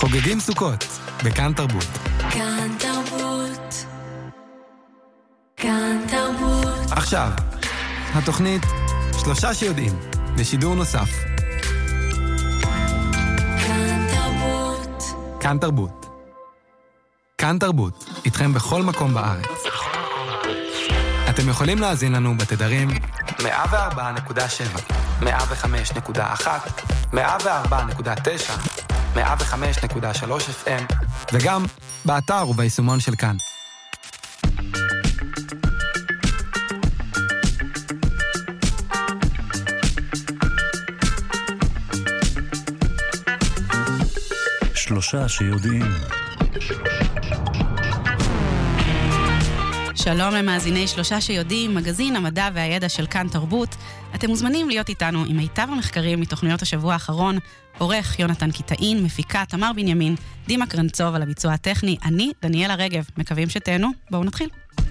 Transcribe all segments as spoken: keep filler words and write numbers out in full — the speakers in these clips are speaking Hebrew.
חוגגים סוכות בכאן תרבות. כאן תרבות. כאן תרבות. עכשיו, התוכנית שלושה שיודעים בשידור נוסף. כאן תרבות. כאן תרבות. כאן תרבות, איתכם בכל מקום בארץ. אתם יכולים להאזין לנו בתדרים מאה וארבע נקודה שבע, מאה וחמש נקודה אחת, מאה וארבע נקודה תשע, מאה וחמש נקודה שלוש אף אם, וגם באתר וביישומון של כאן. שלושה שיודעים. שלום למאזיני שלושה שיודעים, מגזין המדע והידע של כאן תרבות. אתם מוזמנים להיות איתנו עם מיטב המחקרים מתוכניות השבוע האחרון. עורך יונתן קיטאין, מפיקה תמר בנימין, דימה קרנצוב על הביצוע הטכני, אני דניאלה רגב. מקווים שתהנו, בואו נתחיל.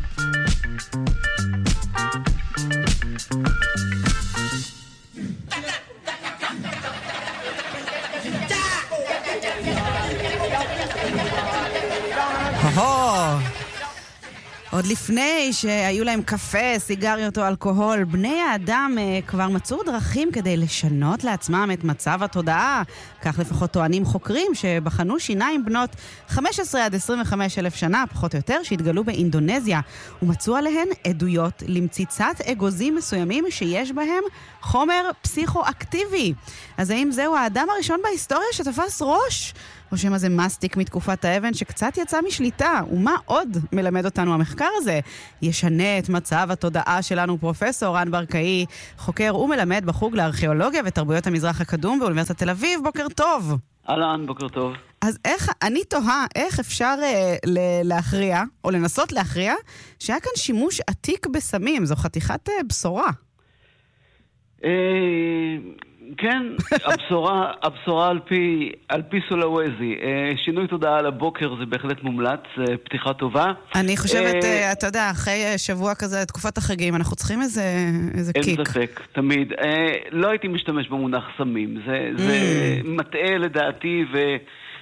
הו, עוד לפני שהיו להם קפה, סיגריות או אלכוהול, בני האדם uh, כבר מצאו דרכים כדי לשנות לעצמם את מצב התודעה. כך לפחות טוענים חוקרים שבחנו שיניים בנות חמש עשרה עד עשרים וחמש אלף שנה, פחות או יותר, שהתגלו באינדונזיה, ומצאו עליהן עדויות למציצת אגוזים מסוימים שיש בהם חומר פסיכואקטיבי. אז האם זהו האדם הראשון בהיסטוריה שתפס ראש? או שמה זה מסטיק מתקופת האבן שקצת יצא משליטה? ומה עוד מלמד אותנו המחקר הזה? ישנה את מצב התודעה שלנו פרופסור רן ברקאי, חוקר ומלמד בחוג לארכיאולוגיה ותרבויות המזרח הקדום באוניברסיטת תל אביב. בוקר טוב. אהלן, בוקר טוב. אז איך, אני תוהה, איך אפשר אה, ל- להכריע, או לנסות להכריע, שהיה כאן שימוש עתיק בסמים? זו חתיכת אה, בשורה. אה... כן, הבשורה, הבשורה על פי, על פי סולווזי. שינוי תודעה על הבוקר זה בהחלט מומלץ, פתיחה טובה. אני חושבת, אתה יודע, אחרי שבוע כזה, תקופת החגים, אנחנו צריכים איזה, איזה קיק. אין ספק, תמיד. לא הייתי משתמש במונח סמים. זה, זה מטעה לדעתי ו,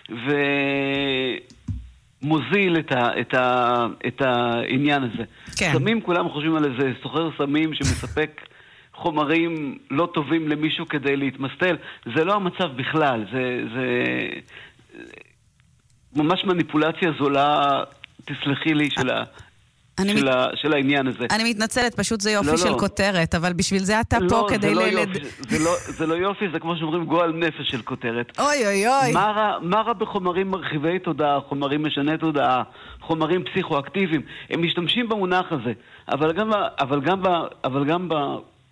ומוזיל את, ה, את, ה, את העניין הזה. כן. סמים, כולם חושבים על איזה סוחר סמים שמספק חומרים לא טובים למישהו כדי להתמסטל. זה לא המצב בכלל. זה, זה ממש מניפולציה זולה, תסלחי לי, של, ה, של, מת... ה, של העניין הזה. אני מתנצלת, פשוט זה יופי לא, של לא. כותרת, אבל בשביל זה אתה לא, פה זה כדי לא ללד... יופי, זה, לא, זה לא יופי, זה כמו שאומרים גועל נפש של כותרת. אוי אוי אוי. מה רע, מה רע בחומרים מרחיבי תודעה, חומרים משני תודעה, חומרים פסיכואקטיביים? הם משתמשים במונח הזה, אבל גם, אבל גם, אבל גם ב...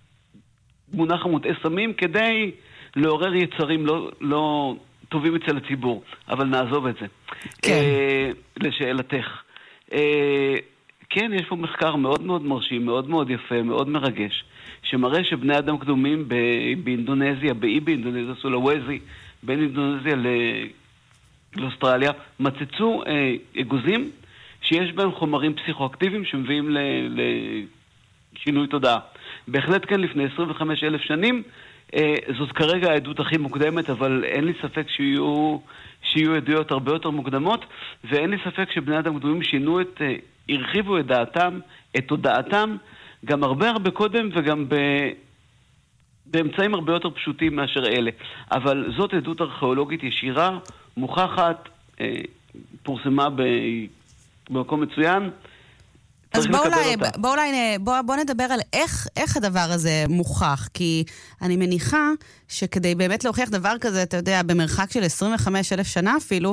מונח המוטעה סמים כדי לעורר יצרים לא, לא טובים אצל הציבור, אבל נעזוב את זה. כן. אה, לשאלתך. אה, כן, יש פה מחקר מאוד מאוד מרשים, מאוד מאוד יפה, מאוד מרגש, שמראה שבני אדם קדומים ב- באינדונזיה, באי באינדונזיה, סולווזי, בין אינדונזיה ל- לאוסטרליה, מצצו אה, אגוזים שיש בהם חומרים פסיכואקטיביים שמביאים ל- לשינוי תודעה. בהחלט כן, לפני עשרים וחמש אלף שנים, אה, זאת כרגע העדות הכי מוקדמת, אבל אין לי ספק שיהיו, שיהיו עדויות הרבה יותר מוקדמות, ואין לי ספק שבני אדם קדומים שינו את, אה, הרחיבו את דעתם, את תודעתם, גם הרבה הרבה קודם וגם ב, באמצעים הרבה יותר פשוטים מאשר אלה. אבל זאת עדות ארכיאולוגית ישירה, מוכחת, אה, פורסמה ב, במקום מצוין, אז בואו אולי, בוא, בוא, בוא נדבר על איך, איך הדבר הזה מוכח, כי אני מניחה שכדי באמת להוכיח דבר כזה, אתה יודע, במרחק של עשרים וחמש אלף שנה אפילו,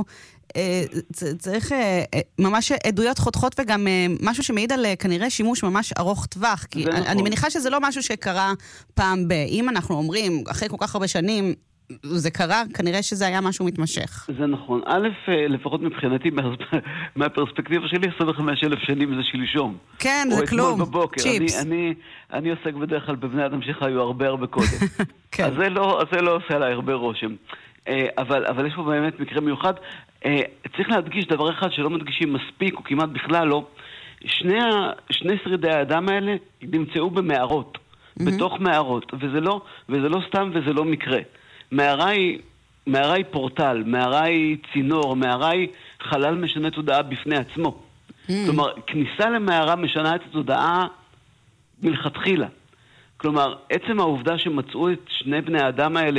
צריך ממש עדויות חותכות וגם משהו שמעיד על כנראה שימוש ממש ארוך טווח, כי אני, אני מניחה שזה לא משהו שקרה פעם ב... אם אנחנו אומרים, אחרי כל כך הרבה שנים, זה קרה, כנראה שזה היה משהו מתמשך. זה נכון. א', לפחות מבחינתי, מהפרספקטיבה שלי, עשרים וחמש אלף שנים זה שלשום. כן, זה כלום. צ'יפס. אני, אני, אני עוסק בדרך כלל בבני אדם שחיו הרבה הרבה קודם. כן. אז זה לא, אז זה לא עושה עליי הרבה רושם. אבל, אבל יש פה באמת מקרה מיוחד. צריך להדגיש דבר אחד שלא מדגישים מספיק, או כמעט בכלל לא. שני, שני שרידי האדם האלה נמצאו במערות, בתוך מערות, וזה לא, וזה לא סתם וזה לא מקרה. מערה היא מערה היא פורטל, מערה היא צינור, מערה היא חלל משנה תודעה בפני עצמו. Mm. כלומר, כניסה למערה משנה את התודעה מלכתחילה. כלומר, עצם העובדה שמצאו את שני בני האדם האלה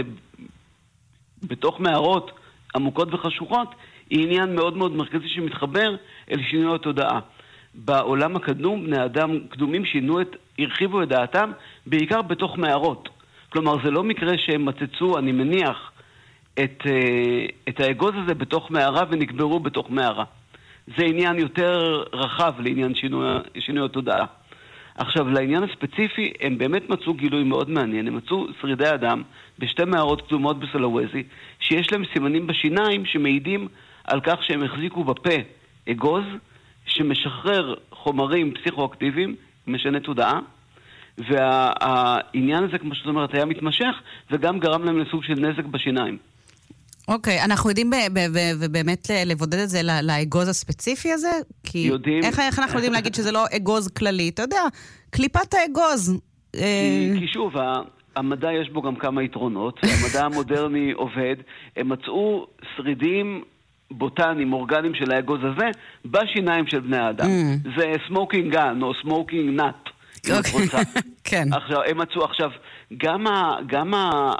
בתוך מערות עמוקות וחשוכות, היא עניין מאוד מאוד מרכזי שמתחבר אל שינוי התודעה. בעולם הקדום, בני אדם קדומים שינו את, הרחיבו את דעתם, בעיקר בתוך מערות. כלומר, זה לא מקרה שהם מצצו, אני מניח, את, את האגוז הזה בתוך מערה ונקברו בתוך מערה. זה עניין יותר רחב לעניין שינוי, שינוי התודעה. עכשיו, לעניין הספציפי, הם באמת מצאו גילוי מאוד מעניין. הם מצאו שרידי אדם בשתי מערות קדומות בסולווזי, שיש להם סימנים בשיניים שמעידים על כך שהם החזיקו בפה אגוז, שמשחרר חומרים פסיכואקטיביים, משנה תודעה, והעניין הזה, כמו שאת אומרת, היה מתמשך, וגם גרם להם לסוג של נזק בשיניים. אוקיי, אנחנו יודעים באמת לבודד את זה לאגוז הספציפי הזה? כי יודעים. איך אנחנו יודעים להגיד שזה לא אגוז כללי? אתה יודע, קליפת האגוז. כי שוב, המדע יש בו גם כמה יתרונות, המדע המודרני עובד, הם מצאו שרידים בוטניים, אורגניים של האגוז הזה, בשיניים של בני האדם. זה smoking gun או smoking nut. כן. עכשיו, הם מצאו עכשיו, גם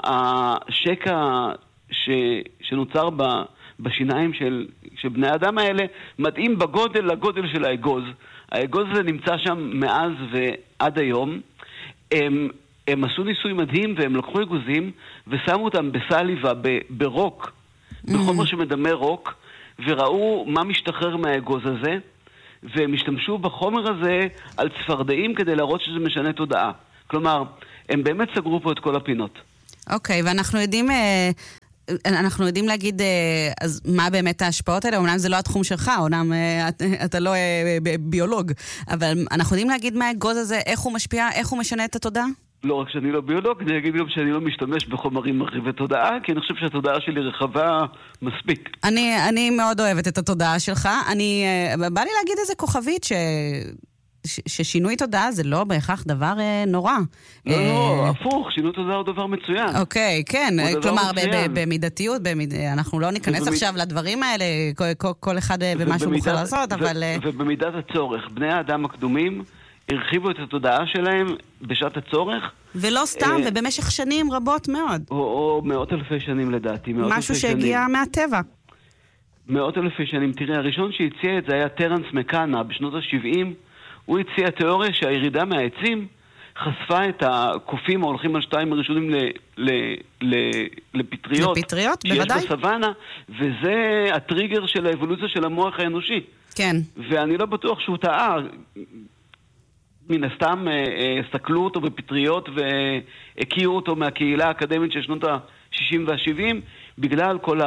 השקע שנוצר בשיניים של בני האדם האלה, מתאים בגודל לגודל של האגוז. האגוז הזה נמצא שם מאז ועד היום. הם, הם עשו ניסוי מדהים, והם לקחו אגוזים, ושמו אותם בסליבה, ברוק, בחומר שמדמה רוק, וראו מה משתחרר מהאגוז הזה, והם השתמשו בחומר הזה על צפרדעים כדי להראות שזה משנה תודעה. כלומר, הם באמת סגרו פה את כל הפינות. אוקיי, ואנחנו יודעים, אנחנו יודעים להגיד, אז מה באמת ההשפעות האלה? אומנם זה לא התחום שלך, אומנם אתה לא ביולוג, אבל אנחנו יודעים להגיד מה האגוז הזה, איך הוא משפיע, איך הוא משנה את התודעה? לא רק שאני לא ביולוג, אני אגיד גם שאני לא משתמש בחומרים מרחיבי תודעה, כי אני חושב שהתודעה שלי רחבה מספיק. אני, אני מאוד אוהבת את התודעה שלך. אני, בא לי להגיד איזה כוכבית ש... ש... ששינוי תודעה זה לא בהכרח דבר נורא. לא, לא, הפוך, שינוי תודעה הוא דבר מצוין. אוקיי, כן. כלומר, במידתיות, אנחנו לא ניכנס עכשיו לדברים האלה, כל אחד במה שהוא מוכר לעשות, אבל... ובמידת הצורך, בני האדם הקדומים הרחיבו את התודעה שלהם בשעת הצורך. ולא סתם, ובמשך שנים רבות מאוד. או, או מאות אלפי שנים לדעתי. משהו שהגיע מהטבע. מאות אלפי שנים. תראה, הראשון שהציע את זה היה טרנס מקאנה בשנות ה-שבעים. הוא הציע תיאוריה שהירידה מהעצים חשפה את הקופים ההולכים על שתיים הראשונים ל, ל, ל, לפטריות. לפטריות, בוודאי. שיש בסוואנה, וזה הטריגר של האבולוציה של המוח האנושי. כן. ואני לא בטוח שהוא טעה. מן הסתם סקלו אותו בפטריות והקיעו אותו מהקהילה האקדמית של שנות ה-שישים וה-שבעים, בגלל כל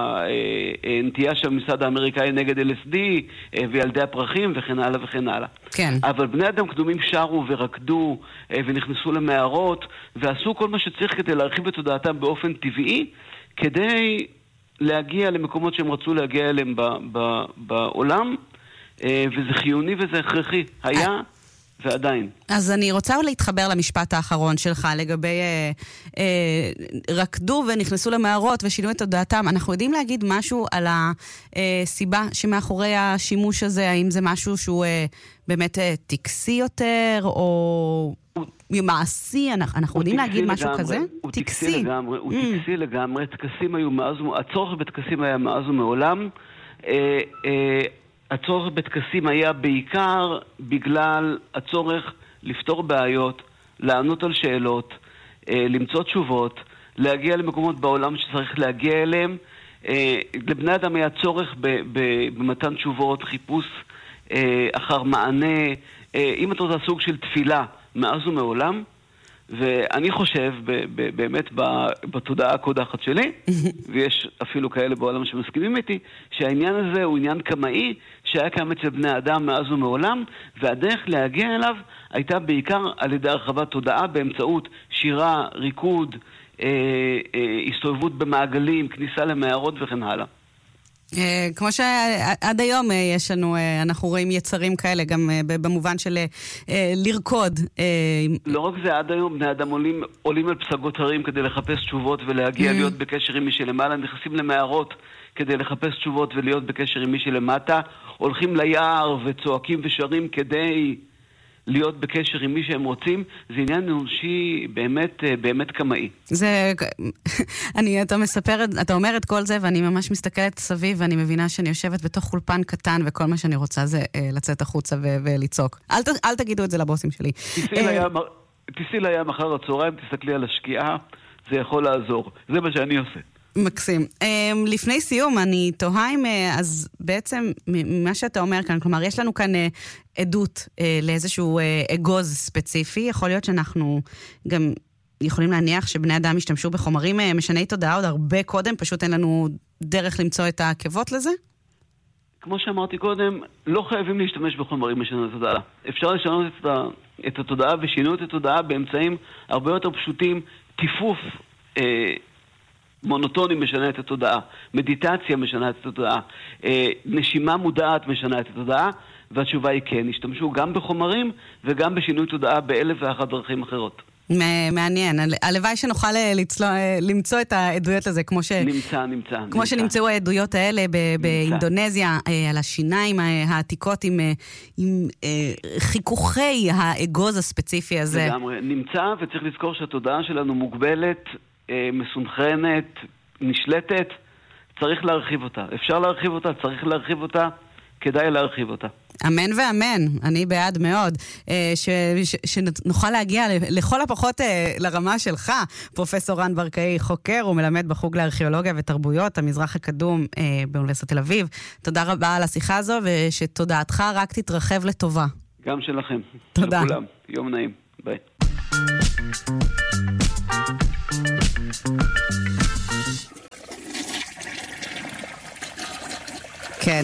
הנטייה של המשרד האמריקאי נגד אל אס די וילדי הפרחים וכן הלאה וכן הלאה. כן. אבל בני אדם קדומים שרו ורקדו ונכנסו למערות ועשו כל מה שצריך כדי להרחיב את תודעתם באופן טבעי, כדי להגיע למקומות שהם רצו להגיע אליהם בעולם, וזה חיוני וזה הכרחי. היה... ועדיין. אז אני רוצה להתחבר למשפט האחרון שלך לגבי אה, אה, רקדו ונכנסו למערות ושינו את תודעתם. אנחנו יודעים להגיד משהו על הסיבה שמאחורי השימוש הזה, האם זה משהו שהוא אה, באמת אה, טקסי יותר או מעשי? אנחנו, אנחנו יודעים להגיד משהו לגמרי, כזה? הוא טקסי. טקסי לגמרי, הוא mm. טקסי לגמרי. טקסים היו מאז, הצורך בטקסים היה מאז ומעולם. אה, אה, הצורך בטקסים היה בעיקר בגלל הצורך לפתור בעיות, לענות על שאלות, למצוא תשובות, להגיע למקומות בעולם שצריך להגיע אליהם. לבני אדם היה צורך במתן תשובות, חיפוש אחר מענה, אם אתה רוצה סוג של תפילה מאז ומעולם. ואני חושב באמת בתודעה הקודחת שלי, ויש אפילו כאלה בעולם שמסכימים איתי, שהעניין הזה הוא עניין קמאי שהיה קיים אצל בני האדם מאז ומעולם, והדרך להגיע אליו הייתה בעיקר על ידי הרחבת תודעה באמצעות שירה, ריקוד, אה, אה, הסתובבות במעגלים, כניסה למערות וכן הלאה. כמו שעד היום יש לנו, אנחנו רואים יצרים כאלה, גם במובן של לרקוד. לא רק זה, עד היום בני אדם עולים, עולים על פסגות הרים כדי לחפש תשובות ולהגיע להיות בקשר עם מי שלמעלה, נכנסים למערות כדי לחפש תשובות ולהיות בקשר עם מי שלמטה, הולכים ליער וצועקים ושרים כדי להיות בקשר עם מי שהם רוצים. זה עניין אנושי באמת, באמת קמאי. זה, אני, אתה מספר, אתה אומר את כל זה, ואני ממש מסתכלת סביב, ואני מבינה שאני יושבת בתוך אולפן קטן, וכל מה שאני רוצה זה לצאת החוצה ו- ולצעוק. אל, ת, אל תגידו את זה לבוסים שלי. תיסי לים אחר הצהריים, תסתכלי על השקיעה, זה יכול לעזור. זה מה שאני עושה. מקסים. Um, לפני סיום, אני תוהה אם, uh, אז בעצם, מה שאתה אומר כאן, כלומר, יש לנו כאן uh, עדות uh, לאיזשהו uh, אגוז ספציפי, יכול להיות שאנחנו גם יכולים להניח שבני אדם השתמשו בחומרים uh, משני תודעה עוד הרבה קודם, פשוט אין לנו דרך למצוא את העקבות לזה? כמו שאמרתי קודם, לא חייבים להשתמש בחומרים משני תודעה. אפשר לשנות את, ה, את התודעה ושינו את התודעה באמצעים הרבה יותר פשוטים, טיפוף, uh, מונוטוני משנה את התודעה, מדיטציה משנה את התודעה, נשימה מודעת משנה את התודעה, והתשובה היא כן, השתמשו גם בחומרים וגם בשינוי תודעה באלף ואחת דרכים אחרות. מעניין, הלוואי שנוכל למצוא את העדויות לזה, כמו ש... נמצא, נמצא. כמו שנמצאו העדויות האלה באינדונזיה, על השיניים העתיקות עם חיכוכי האגוז הספציפי הזה. לגמרי, נמצא, וצריך לזכור שהתודעה שלנו מוגבלת, מסונכרנת, נשלטת, צריך להרחיב אותה. אפשר להרחיב אותה, צריך להרחיב אותה, כדאי להרחיב אותה. אמן ואמן, אני בעד מאוד, ש, ש, שנוכל להגיע לכל הפחות לרמה שלך, פרופסור רן ברקאי, חוקר ומלמד בחוג לארכיאולוגיה ותרבויות, המזרח הקדום באוניברסיטת תל אביב. תודה רבה על השיחה הזו, ושתודעתך רק תתרחב לטובה. גם שלכם. תודה. לכולם. יום נעים. ביי. כן.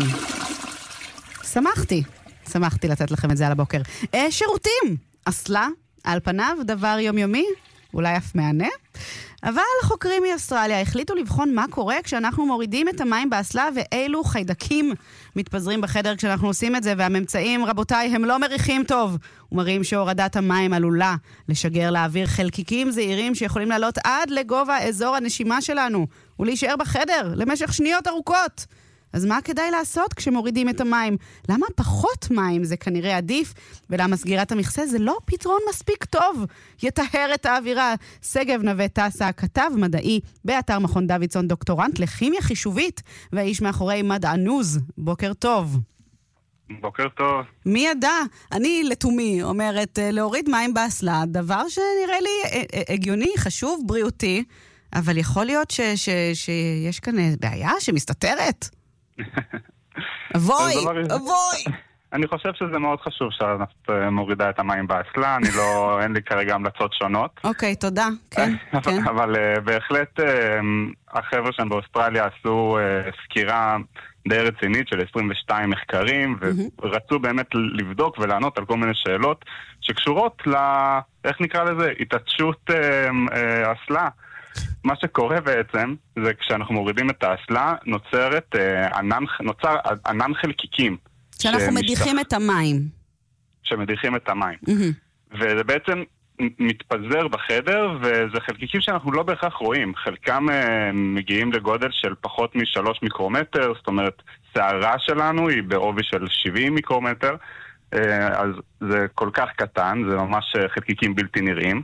שמחתי. שמחתי לתת לכם את זה על הבוקר. אה, שירותים. אסלה, על פניו, דבר יומיומי, אולי אף מענה. אבל חוקרים מאוסטרליה החליטו לבחון מה קורה כשאנחנו מורידים את המים באסלה ואילו חיידקים מתפזרים בחדר כשאנחנו עושים את זה, והממצאים, רבותיי, הם לא מריחים טוב. ומראים שהורדת המים עלולה לשגר לאוויר חלקיקים זעירים שיכולים לעלות עד לגובה אזור הנשימה שלנו ולהישאר בחדר למשך שניות ארוכות. אז מה כדאי לעשות כשמורידים את המים? למה פחות מים זה כנראה עדיף? ולמה סגירת המכסה זה לא פתרון מספיק טוב? יטהר את האווירה. סגב נווה טסה, כתב מדעי באתר מכון דוידסון, דוקטורנט לכימיה חישובית, והאיש מאחורי מדענוז. בוקר טוב. בוקר טוב. מי ידע? אני לתומי אומרת להוריד מים באסלה, דבר שנראה לי הגיוני, חשוב, בריאותי, אבל יכול להיות ש- ש- שיש כאן בעיה שמסתתרת? אבוי, אבוי. אני חושב שזה מאוד חשוב שאת מורידה את המים באסלה, אני לא, אין לי כרגע המלצות שונות. אוקיי, תודה, כן, כן. אבל בהחלט החבר'ה שם באוסטרליה עשו סקירה די רצינית של עשרים ושתיים מחקרים, ורצו באמת לבדוק ולענות על כל מיני שאלות שקשורות ל... איך נקרא לזה? התעטשות אסלה. מה שקורה בעצם, זה כשאנחנו מורידים את האסלה, נוצרת אה, ענן, נוצר ענן חלקיקים. שאנחנו שמשתח... מדיחים את המים. שמדיחים את המים. Mm-hmm. וזה בעצם מתפזר בחדר, וזה חלקיקים שאנחנו לא בהכרח רואים. חלקם אה, מגיעים לגודל של פחות משלוש מיקרומטר, זאת אומרת, שערה שלנו היא בעובי של שבעים מיקרומטר, אה, אז זה כל כך קטן, זה ממש חלקיקים בלתי נראים.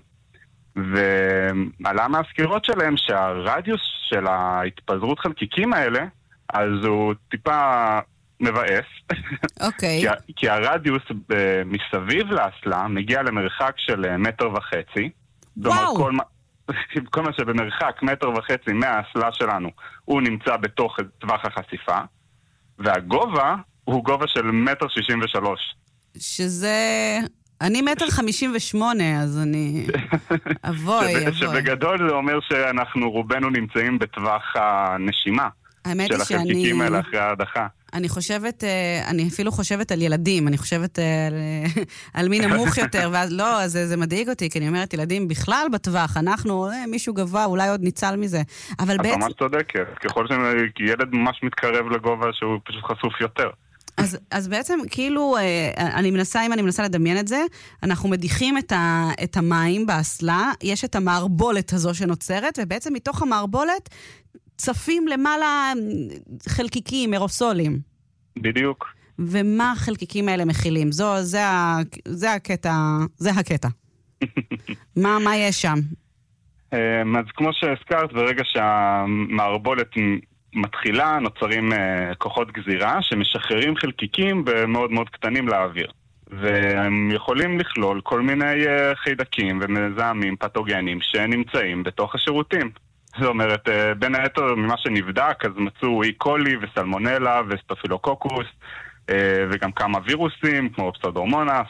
ועלה מהסקירות שלהם שהרדיוס של ההתפזרות חלקיקים האלה, אז הוא טיפה מבאס. אוקיי. Okay. כי, כי הרדיוס מסביב לאסלה מגיע למרחק של מטר וחצי. וואו. כל, כל מה שבמרחק מטר וחצי מהאסלה שלנו, הוא נמצא בתוך טווח החשיפה, והגובה הוא גובה של מטר שישים ושלוש. שזה... אני מטר חמישים ושמונה, אז אני... אבוי, אבוי. שבגדול זה אומר שאנחנו רובנו נמצאים בטווח הנשימה. האמת היא שאני... של החלקיקים האלה אחרי ההדחה. אני חושבת, אני אפילו חושבת על ילדים, אני חושבת על, על מי נמוך יותר, ואז לא, זה, זה מדאיג אותי, כי אני אומרת, ילדים בכלל בטווח, אנחנו, מישהו גבוה, אולי עוד ניצל מזה. אבל את בעצם... ממש צודקת, ככל שילד ממש מתקרב לגובה שהוא פשוט חשוף יותר. אז, אז בעצם, כאילו, אני מנסה, אם אני מנסה לדמיין את זה, אנחנו מדיחים את, ה, את המים באסלה, יש את המערבולת הזו שנוצרת, ובעצם מתוך המערבולת צפים למעלה חלקיקים, אירוסולים. בדיוק. ומה החלקיקים האלה מכילים? זו, זה, ה, זה הקטע, זה הקטע. מה, מה יש שם? אז כמו שהזכרת, ברגע שהמערבולת מתחילה, נוצרים כוחות גזירה שמשחררים חלקיקים במאוד מאוד קטנים לאוויר. והם יכולים לכלול כל מיני חיידקים ומזהמים פתוגנים שנמצאים בתוך השירותים. זאת אומרת, בין היתר ממה שנבדק, אז מצאו אי קולי וסלמונלה וסטאפילוקוקוס, וגם כמה וירוסים, כמו פסאודומונס,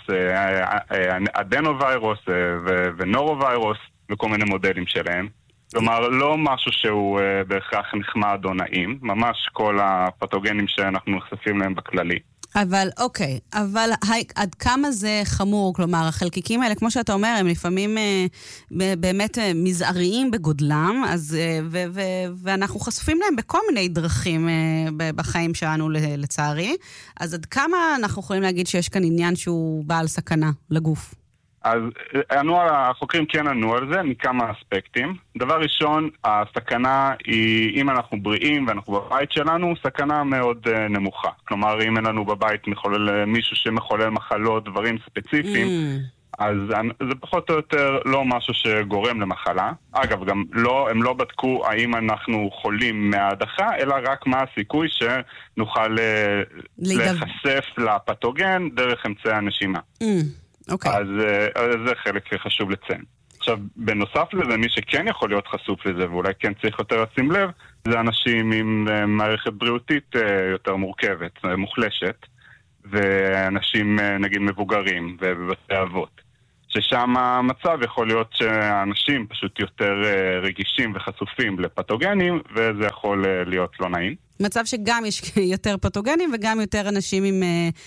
אדנווירוס ונורוווירוס, וכל מיני מודלים שלהם. כלומר, לא משהו שהוא בהכרח נחמד או נעים, ממש כל הפתוגנים שאנחנו נחשפים להם בכללי. אבל, אוקיי, אבל עד כמה זה חמור? כלומר, החלקיקים האלה, כמו שאתה אומר, הם לפעמים אה, באמת אה, מזעריים בגודלם, אז, אה, ו- ו- ואנחנו חשופים להם בכל מיני דרכים אה, בחיים שלנו, לצערי. אז עד כמה אנחנו יכולים להגיד שיש כאן עניין שהוא בעל סכנה לגוף? אז ענו, החוקרים כן ענו על זה מכמה אספקטים. דבר ראשון, הסכנה היא, אם אנחנו בריאים ואנחנו בבית שלנו, סכנה מאוד uh, נמוכה. כלומר, אם אין לנו בבית מחולל, מישהו שמחולל מחלות, דברים ספציפיים, mm. אז זה פחות או יותר לא משהו שגורם למחלה. אגב, גם לא, הם לא בדקו האם אנחנו חולים מההדחה, אלא רק מה הסיכוי שנוכל להיחשף לפתוגן דרך אמצעי הנשימה. Mm. Okay. אז, אז זה חלק חשוב לציין. עכשיו, בנוסף לזה, מי שכן יכול להיות חשוף לזה, ואולי כן צריך יותר לשים לב, זה אנשים עם מערכת בריאותית יותר מורכבת, מוחלשת, ואנשים, נגיד, מבוגרים ובבתי אבות. ששם המצב יכול להיות שהאנשים פשוט יותר רגישים וחשופים לפתוגנים, וזה יכול להיות לא נעים. מצב שגם יש יותר פתוגנים וגם יותר אנשים עם...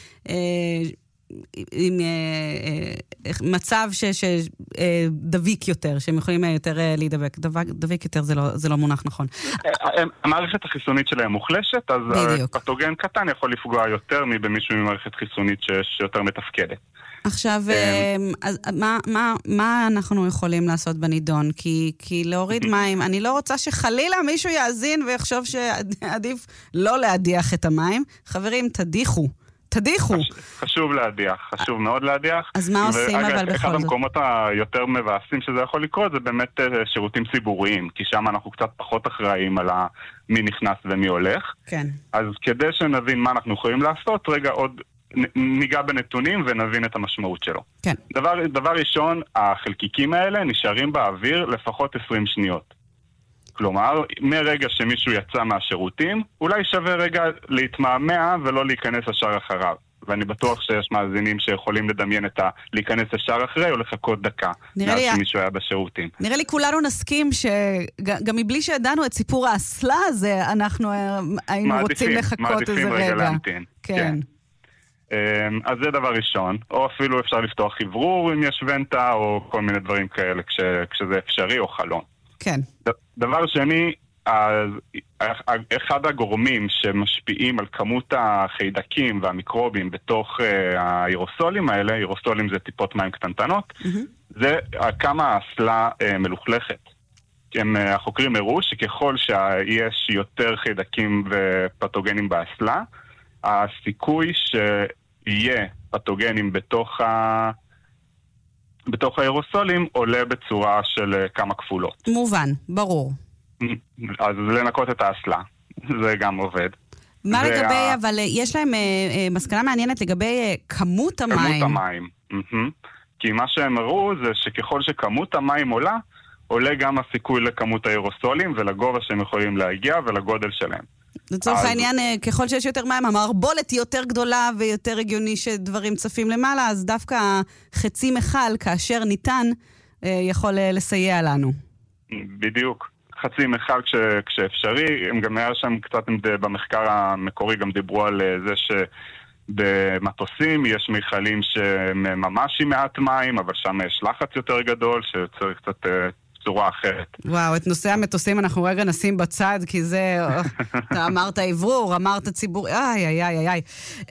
עם אה, אה, מצב שדביק יותר, שהם יכולים יותר אה, להידבק. דבק, דביק יותר זה לא, זה לא מונח נכון. המערכת החיסונית שלהם מוחלשת, אז בדיוק. פתוגן קטן יכול לפגוע יותר מבמישהו ממערכת חיסונית שיותר מתפקדת. עכשיו, אז מה, מה, מה אנחנו יכולים לעשות בנידון? כי, כי להוריד מים, אני לא רוצה שחלילה מישהו יאזין ויחשוב שעדיף לא להדיח את המים. חברים, תדיחו. תדיחו. חשוב להדיח, חשוב מאוד להדיח. אז מה עושים אבל בכל זאת? אחד המקומות היותר מבאסים שזה יכול לקרות זה באמת שירותים ציבוריים, כי שם אנחנו קצת פחות אחראים על מי נכנס ומי הולך. כן. אז כדי שנבין מה אנחנו יכולים לעשות, רגע עוד ניגע בנתונים ונבין את המשמעות שלו. כן. דבר, דבר ראשון, החלקיקים האלה נשארים באוויר לפחות עשרים שניות. כלומר, מרגע שמישהו יצא מהשירותים, אולי שווה רגע להתמהמה ולא להיכנס ישר אחריו. ואני בטוח שיש מאזינים שיכולים לדמיין את ה... להיכנס ישר אחרי או לחכות דקה. נראה לי... שמישהו היה בשירותים. נראה לי כולנו נסכים שגם מבלי שידענו את סיפור האסלה הזה, אנחנו היינו מעדיפים, רוצים לחכות איזה רגע. רגע להמתין. כן. כן. אז זה דבר ראשון. או אפילו אפשר לפתוח חברור אם יש ונטה, או כל מיני דברים כאלה כש... כשזה אפשרי או חלון. כן. דבר שני, אחד הגורמים שמשפיעים על כמות החיידקים והמיקרובים בתוך האירוסולים האלה, אירוסולים זה טיפות מים קטנטנות, זה כמה האסלה מלוכלכת. החוקרים הראו שככל שיש יותר חיידקים ופתוגנים באסלה, הסיכוי שיהיה פתוגנים בתוך ה... בתוך האירוסולים עולה בצורה של כמה כפולות. מובן, ברור. אז לנקות את האסלה, זה גם עובד. מה וה... לגבי, אבל יש להם אה, אה, מסקנה מעניינת לגבי אה, כמות המים. כמות המים. Mm-hmm. כי מה שהם הראו זה שככל שכמות המים עולה, עולה גם הסיכוי לכמות האירוסולים ולגובה שהם יכולים להגיע ולגודל שלהם. לצורך אז... העניין, ככל שיש יותר מים, המערבולת היא יותר גדולה ויותר הגיוני שדברים צפים למעלה, אז דווקא חצי מחל, כאשר ניתן, יכול לסייע לנו. בדיוק. חצי מכל כש, כשאפשרי. הם גם היה שם קצת במחקר המקורי, גם דיברו על זה שבמטוסים יש מיכלים שממש עם מעט מים, אבל שם יש לחץ יותר גדול, שצריך קצת צורה אחרת. וואו, את נושא המטוסים אנחנו רגע נשים בצד, כי זה, אתה אמרת עברור, אמרת ציבור, איי, איי, איי, איי.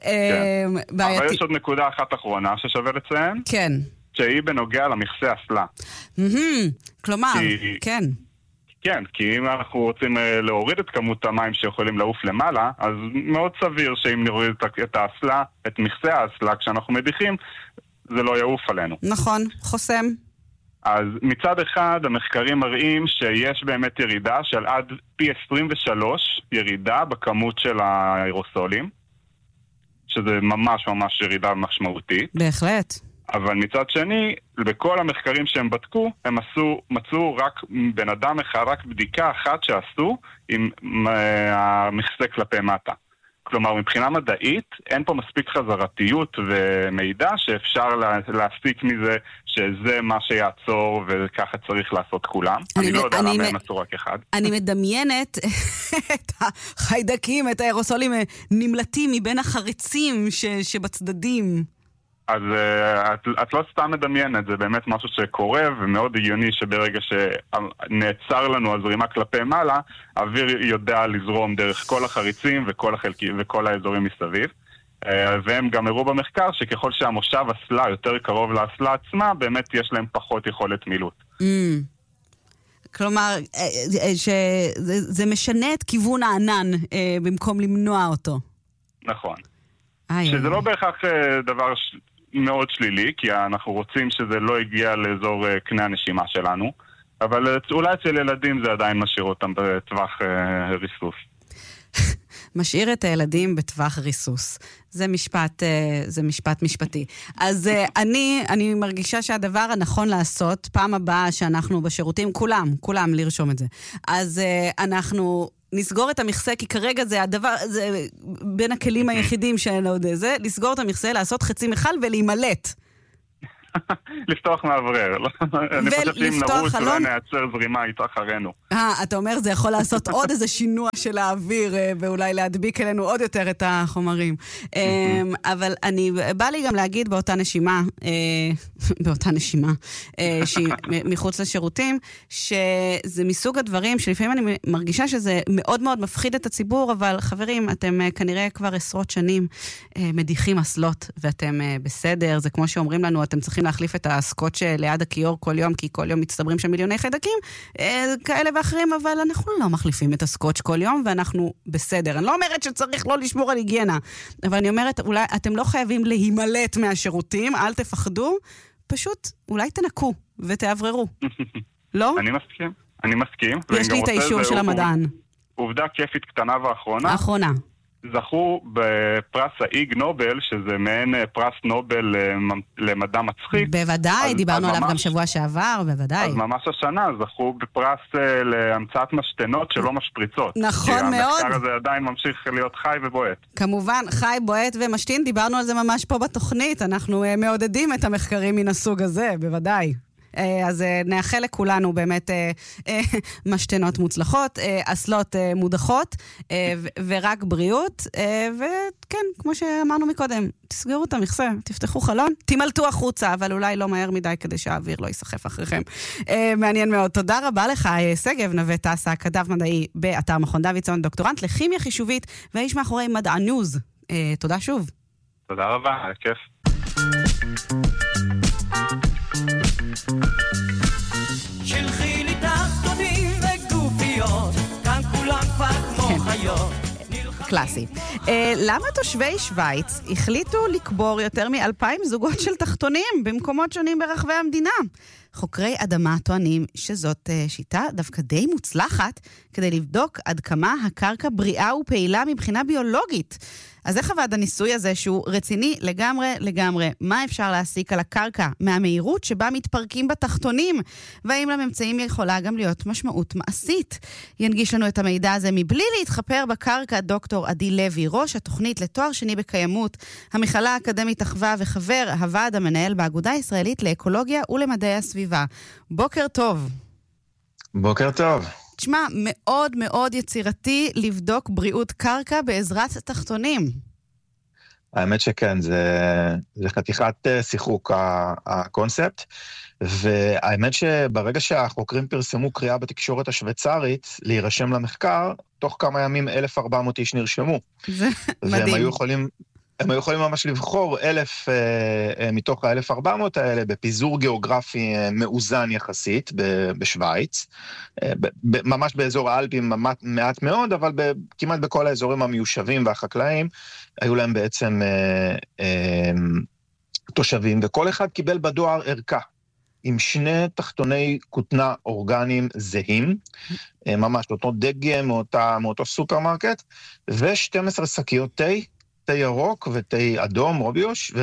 אבל יש עוד נקודה אחת אחרונה ששווה לציין. כן. שהיא בנוגע למכסה אסלה. כלומר, כן. כן, כי אם אנחנו רוצים להוריד את כמות המים שיכולים לעוף למעלה, אז מאוד סביר שאם נוריד את האסלה, את מכסה האסלה, כשאנחנו מדיחים, זה לא יעוף עלינו. נכון, חוסם. אז מצד אחד, המחקרים מראים שיש באמת ירידה של עד פי עשרים ושלוש ירידה בכמות של האירוסולים, שזה ממש ממש ירידה משמעותית. בהחלט. אבל מצד שני, בכל המחקרים שהם בדקו, הם עשו, מצאו רק בן אדם אחד, רק בדיקה אחת שעשו עם המכסה כלפי מטה. כלומר, מבחינה מדעית, אין פה מספיק חזרתיות ומידע שאפשר להסיק מזה שזה מה שיעצור וככה צריך לעשות כולם. אני, אני לא יודע למה הם עשו רק אחד. אני מדמיינת את החיידקים, את האירוסולים נמלטים מבין החריצים ש, שבצדדים. אז uh, את, את לא סתם מדמיינת, זה באמת משהו שקורה ומאוד הגיוני שברגע שנעצר לנו הזרימה כלפי מעלה, האוויר יודע לזרום דרך כל החריצים וכל, החלקי, וכל האזורים מסביב. Uh, והם גם הראו במחקר שככל שהמושב אסלה יותר קרוב לאסלה עצמה, באמת יש להם פחות יכולת מילוט. Mm. כלומר, שזה, זה משנה את כיוון הענן uh, במקום למנוע אותו. נכון. איי, שזה איי. לא בהכרח uh, דבר ש... מאוד שלילי, כי אנחנו רוצים שזה לא יגיע לאזור uh, קנה הנשימה שלנו, אבל uh, אולי אצל ילדים זה עדיין משאיר אותם בטווח uh, ריסוס. משאיר את הילדים בטווח ריסוס. זה משפט, זה משפט משפטי. אז אני, אני מרגישה שהדבר הנכון לעשות, פעם הבאה שאנחנו בשירותים, כולם, כולם לרשום את זה. אז אנחנו נסגור את המכסה, כי כרגע זה הדבר, זה בין הכלים היחידים שאין עוד זה, לסגור את המכסה, לעשות חצי מכל ולהימלט. לפתוח מעברר. אני חושב שאם נרוץ אולי נעצר זרימה איתה אחרינו. אה, אתה אומר זה יכול לעשות עוד איזה שינוע של האוויר, ואולי להדביק אלינו עוד יותר את החומרים. אבל אני, בא לי גם להגיד באותה נשימה, באותה נשימה, שהיא מחוץ לשירותים, שזה מסוג הדברים שלפעמים אני מרגישה שזה מאוד מאוד מפחיד את הציבור, אבל חברים, אתם כנראה כבר עשרות שנים מדיחים אסלות, ואתם בסדר, זה כמו שאומרים לנו, אתם צריכים להחליף את הסקוץ' ליד הכיור כל יום, כי כל יום מצטברים שם מיליוני חיידקים, כאלה ואחרים, אבל אנחנו לא מחליפים את הסקוץ' כל יום, ואנחנו בסדר. אני לא אומרת שצריך לא לשמור על היגיינה, אבל אני אומרת, אולי אתם לא חייבים להימלט מהשירותים, אל תפחדו, פשוט אולי תנקו ותעבררו. לא? אני מסכים, אני מסכים. יש לי את האישור של המדען. עובדה כיפית קטנה ואחרונה. האחרונה. זכו בפרס האיג נובל, שזה מעין פרס נובל למדע מצחיק. בוודאי, אז, דיברנו אז עליו ממש, גם שבוע שעבר, בוודאי. אז ממש השנה זכו בפרס להמצאת משתנות שלא משפריצות. נכון מאוד. כי המחקר הזה עדיין ממשיך להיות חי ובועט. כמובן, חי, בועט ומשתין, דיברנו על זה ממש פה בתוכנית, אנחנו מעודדים את המחקרים מן הסוג הזה, בוודאי. אז נאחל לכולנו באמת משתנות מוצלחות, אסלות מודחות, ורק בריאות, וכן, כמו שאמרנו מקודם, תסגרו את המכסה, תפתחו חלון, תמלטו החוצה, אבל אולי לא מהר מדי כדי שהאוויר לא יסחף אחריכם. מעניין מאוד. תודה רבה לך, סגב נווה טסה, כתב מדעי באתר מכון דוידסון, דוקטורנט לכימיה חישובית, והאיש מאחורי מדע ניוז. תודה שוב. תודה רבה, היה כיף. שלחי לי תחתונים וגופיות, כאן כולם כבר כמו חיות. קלאסי. למה תושבי שוויץ החליטו לקבור יותר מאלפיים זוגות של תחתונים במקומות שונים ברחבי המדינה? חוקרי אדמה טוענים שזאת שיטה דווקא די מוצלחת כדי לבדוק עד כמה הקרקע בריאה ופעילה מבחינה ביולוגית. אז איך עבד הניסוי הזה שהוא רציני לגמרי לגמרי? מה אפשר להסיק על הקרקע מהמהירות שבה מתפרקים בתחתונים? והאם לממצאים יכולה גם להיות משמעות מעשית? ינגיש לנו את המידע הזה מבלי להתחפר בקרקע דוקטור עדי לוי, ראש התוכנית לתואר שני בקיימות, המכללה האקדמית אחווה וחבר הוועד המנהל באגודה הישראלית לאקולוגיה ולמדעי הסביבה. בוקר טוב. בוקר טוב. תשמע, מאוד מאוד יצירתי לבדוק בריאות קרקע בעזרת תחתונים. האמת שכן, זה, זה חתיכת שיחוק הקונספט, והאמת שברגע שהחוקרים פרסמו קריאה בתקשורת השוויצרית להירשם למחקר, תוך כמה ימים אלף וארבע מאות איש נרשמו. זה מדהים. והם היו יכולים... הם היו יכולים ממש לבחור אלף אה, אה, מתוך ה-אלף וארבע מאות האלה בפיזור גיאוגרפי אה, מאוזן יחסית ב- בשוויץ, אה, ב- ב- ממש באזור האלפים מעט, מעט מאוד, אבל ב- כמעט בכל האזורים המיושבים והחקלאים, היו להם בעצם אה, אה, תושבים, וכל אחד קיבל בדואר ערכה, עם שני תחתוני כותנה אורגניים זהים, אה, ממש אותו דגם מאותה, מאותו סופרמרקט, ו-שתים עשרה שקיות תה, תה ירוק ותה אדום, רוביוש,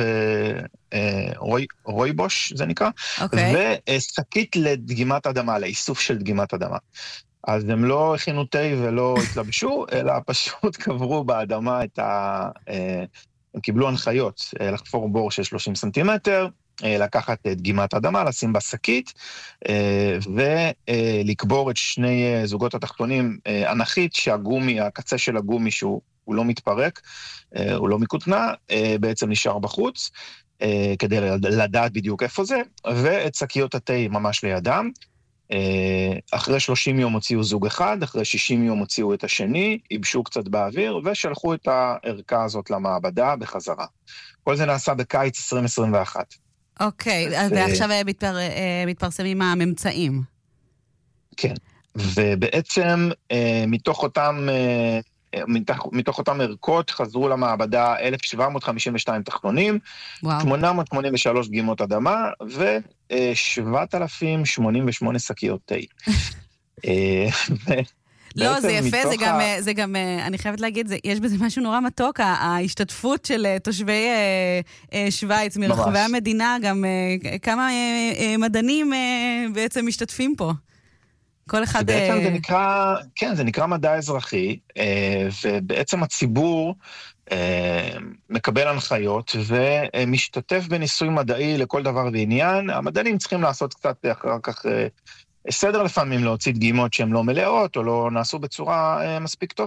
ורויבוש, זה נקרא, אוקיי. ושקית לדגימת אדמה, לאיסוף של דגימת אדמה. אז הם לא הכינו תה ולא התלבשו, אלא פשוט קברו באדמה את ה... הם קיבלו הנחיות לחפור בור של שלושים סנטימטר, לקחת דגימת אדמה, לשים בשקית, ולקבור את שני זוגות התחתונים אנכית, שהגומי, הקצה של הגומי שהוא הוא לא מתפרק, הוא לא מקוטנה, בעצם נשאר בחוץ, כדי לדעת בדיוק איפה זה, ואת שקיות התה ממש לידם. אחרי שלושים יום הוציאו זוג אחד, אחרי שישים יום הוציאו את השני, ייבשו קצת באוויר, ושלחו את הערכה הזאת למעבדה בחזרה. כל זה נעשה בקיץ עשרים עשרים ואחת. אוקיי, ועכשיו מתפרסמים הממצאים. כן, ובעצם מתוך אותם... מתוך, מתוך אותם ערכות חזרו למעבדה אלף שבע מאות חמישים ושתיים תחתונים, וואו. שמונה מאות שמונים ושלוש דגימות אדמה, ו-שבעת אלפים שמונים ושמונה שקיות תה. לא, זה יפה, זה גם, זה גם, אני חייבת להגיד, זה, יש בזה משהו נורא מתוק, ההשתתפות של תושבי שוויץ מרחבי המדינה, גם כמה מדענים בעצם משתתפים פה. כל אחד... בעצם זה נקרא, כן, זה נקרא מדע אזרחי, ובעצם הציבור מקבל הנחיות ומשתתף בניסוי מדעי לכל דבר ועניין. המדענים צריכים לעשות קצת אחר כך סדר לפעמים, להוציא דגימות שהן לא מלאות או לא נעשו בצורה מספיק טובה.